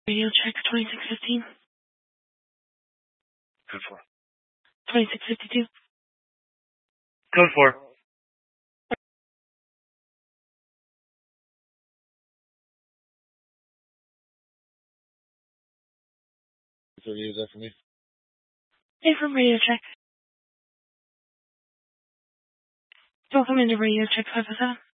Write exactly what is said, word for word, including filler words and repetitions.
Radio check twenty-six fifteen. Code four. twenty-six fifty-two. Code four. So you use that for me? Affirm radio check. Welcome into radio check five oh seven.